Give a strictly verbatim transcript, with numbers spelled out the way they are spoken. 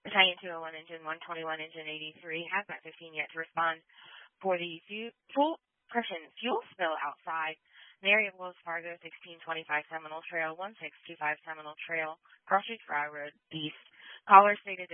Cheyenne two oh one engine, one twenty-one engine eighty-three, hazmat fifteen yet to respond for the fu- full person fuel spill outside the area of Wells Fargo, sixteen twenty-five Seminole Trail, one six two five Seminole Trail, Cross Street Railroad East. Caller stated